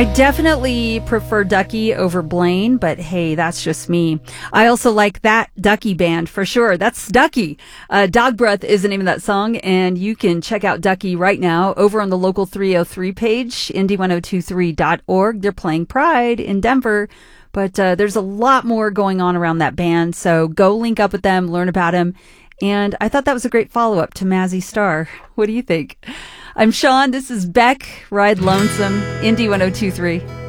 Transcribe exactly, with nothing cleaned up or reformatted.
I definitely prefer Ducky over Blaine, but hey, that's just me. I also like that Ducky band for sure. That's Ducky. Uh, Dog Breath is the name of that song, and you can check out Ducky right now over on the Local three oh three page, indy ten twenty-three dot org. They're playing Pride in Denver, but uh, there's a lot more going on around that band, so go link up with them, learn about them, and I thought that was a great follow-up to Mazzy Star. What do you think? I'm Sean. This is Beck. Ride Lonesome. Indy ten twenty-three.